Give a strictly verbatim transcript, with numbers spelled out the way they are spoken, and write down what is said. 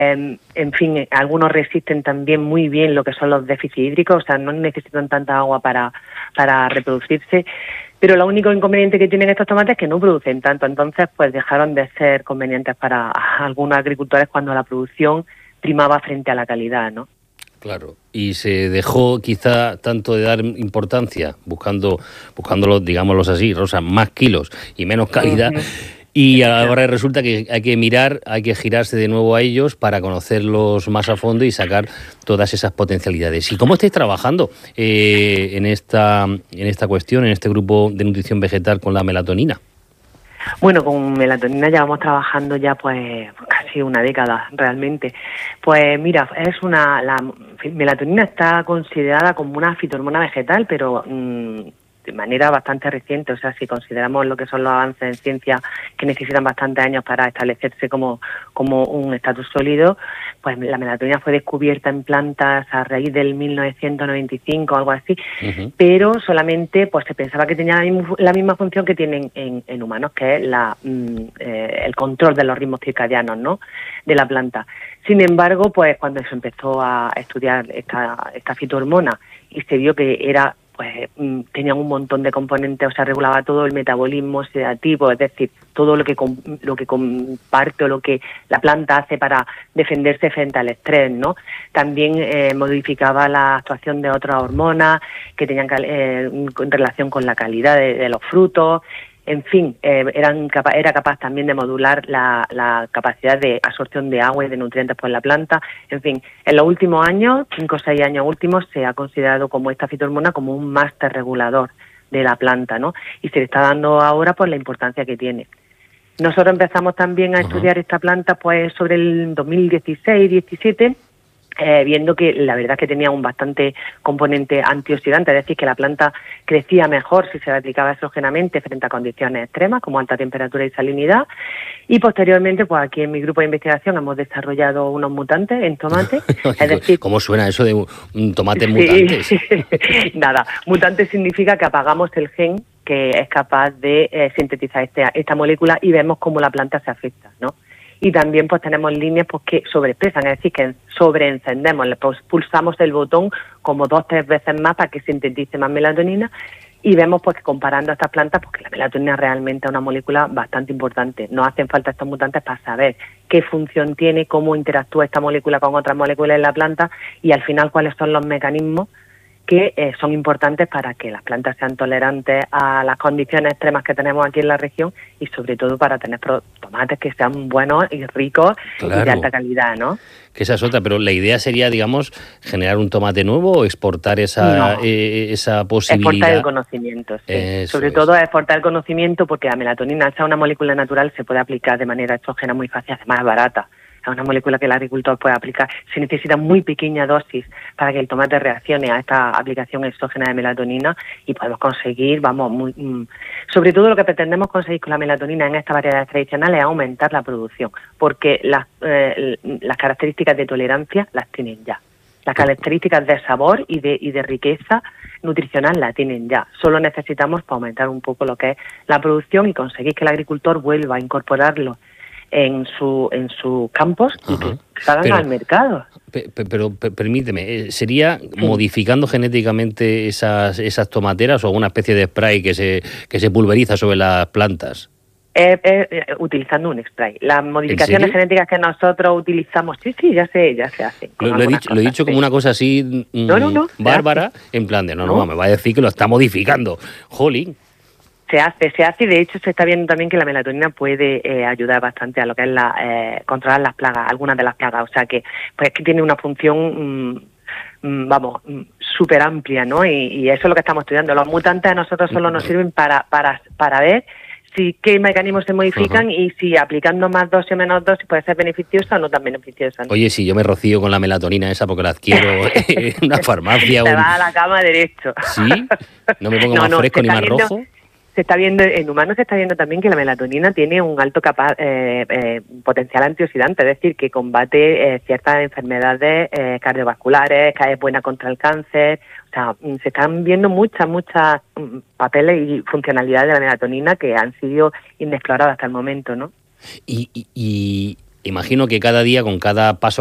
Eh, en fin, algunos resisten también muy bien lo que son los déficits hídricos, o sea, no necesitan tanta agua para, para reproducirse, pero lo único inconveniente que tienen estos tomates es que no producen tanto, entonces pues dejaron de ser convenientes para algunos agricultores cuando la producción primaba frente a la calidad, ¿no? Claro, y se dejó quizá tanto de dar importancia, buscando, buscándolo, digámoslo así, Rosa, más kilos y menos calidad, Uh-huh. y ahora resulta que hay que mirar, hay que girarse de nuevo a ellos para conocerlos más a fondo y sacar todas esas potencialidades. ¿Y cómo estáis trabajando eh, en esta, en esta cuestión, en este grupo de nutrición vegetal con la melatonina? Bueno, con melatonina llevamos trabajando ya pues casi una década realmente. Pues mira, es una la melatonina está considerada como una fitohormona vegetal, pero mmm, de manera bastante reciente. O sea, si consideramos lo que son los avances en ciencia que necesitan bastantes años para establecerse como, como un estatus sólido, pues la melatonina fue descubierta en plantas a raíz del mil novecientos noventa y cinco o algo así, uh-huh. pero solamente pues se pensaba que tenía la misma función que tienen en, en humanos, que es la, mm, eh, el control de los ritmos circadianos, ¿no?, de la planta. Sin embargo, pues cuando se empezó a estudiar esta, esta fitohormona y se vio que era pues tenían un montón de componentes, o sea, regulaba todo el metabolismo sedativo, es decir, todo lo que lo que comparte o lo que la planta hace para defenderse frente al estrés, ¿no? También eh, modificaba la actuación de otras hormonas que tenían eh, en relación con la calidad de, de los frutos. En fin, eh, eran capa- era capaz también de modular la, la capacidad de absorción de agua y de nutrientes por la planta. En fin, en los últimos años, cinco o seis años últimos, se ha considerado como esta fitohormona como un máster regulador de la planta, ¿no? Y se le está dando ahora pues la importancia que tiene. Nosotros empezamos también a uh-huh. estudiar esta planta pues sobre el dos mil dieciséis diecisiete, Eh, viendo que la verdad es que tenía un bastante componente antioxidante, es decir, que la planta crecía mejor si se le aplicaba exógenamente frente a condiciones extremas como alta temperatura y salinidad. Y posteriormente, pues aquí en mi grupo de investigación hemos desarrollado unos mutantes en tomate. Es decir, ¿cómo suena eso de un tomate sí. mutantes? Nada, mutante significa que apagamos el gen que es capaz de eh, sintetizar este, esta molécula y vemos cómo la planta se afecta, ¿no? Y también pues tenemos líneas pues que sobreexpresan, es decir, que sobreencendemos, le pulsamos el botón como dos o tres veces más para que sintetice más melatonina y vemos pues que comparando a estas plantas, pues que la melatonina realmente es una molécula bastante importante. Nos hacen falta estos mutantes para saber qué función tiene, cómo interactúa esta molécula con otras moléculas en la planta y al final cuáles son los mecanismos que eh, son importantes para que las plantas sean tolerantes a las condiciones extremas que tenemos aquí en la región y sobre todo para tener tomates que sean buenos y ricos claro. y de alta calidad, ¿no? Que esa es otra, pero la idea sería, digamos, generar un tomate nuevo o exportar esa, no. eh, esa posibilidad. Exportar el conocimiento, sí. Sobre es. todo exportar el conocimiento porque la melatonina, al ser una molécula natural, se puede aplicar de manera exógena muy fácil, además es barata. Es una molécula que el agricultor puede aplicar. Se necesita muy pequeña dosis para que el tomate reaccione a esta aplicación exógena de melatonina y podemos conseguir, vamos, muy, mm, sobre todo lo que pretendemos conseguir con la melatonina en estas variedades tradicionales es aumentar la producción, porque las, eh, las características de tolerancia las tienen ya. Las características de sabor y de, y de riqueza nutricional la tienen ya. Solo necesitamos para aumentar un poco lo que es la producción y conseguir que el agricultor vuelva a incorporarlo en su en sus campos y Ajá. que salgan pero, al mercado. Pero, pero, pero permíteme, ¿sería sí. modificando genéticamente esas esas tomateras o alguna especie de spray que se que se pulveriza sobre las plantas? Eh, eh, eh, utilizando un spray. Las modificaciones genéticas que nosotros utilizamos, sí, sí, ya se, ya se hacen. Lo, lo, he dicho, lo he dicho como una cosa así mmm, no, no, no, bárbara, en plan de, no, no, no, me va a decir que lo está modificando. Jolín. Se hace, se hace y de hecho se está viendo también que la melatonina puede eh, ayudar bastante a lo que es la eh, controlar las plagas, algunas de las plagas, o sea que pues es que tiene una función, mmm, vamos, súper amplia, ¿no? Y, y eso es lo que estamos estudiando. Los mutantes a nosotros solo nos sirven para para para ver si qué mecanismos se modifican uh-huh. y si aplicando más dosis o menos dosis puede ser beneficiosa o no tan beneficiosa, ¿no? Oye, si yo me rocío con la melatonina esa porque la adquiero en una farmacia. Te un... vas a la cama derecho. ¿Sí? ¿No me pongo no, más no, fresco ni más viendo... rojo? Se está viendo, en humanos se está viendo también que la melatonina tiene un alto capa, eh, eh, potencial antioxidante, es decir, que combate eh, ciertas enfermedades eh, cardiovasculares, que es buena contra el cáncer. O sea, se están viendo muchas, muchas mm, papeles y funcionalidades de la melatonina que han sido inexploradas hasta el momento, ¿no? Y, y, y imagino que cada día, con cada paso